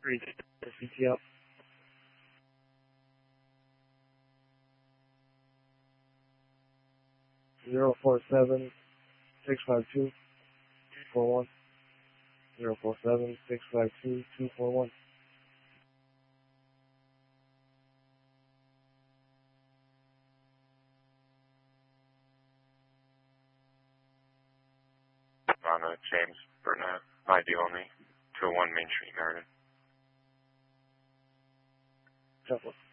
Reach CTL. 047-652-241. 047-652-241. James Burnett, ID only, 201 Main Street, Meriden. Temple.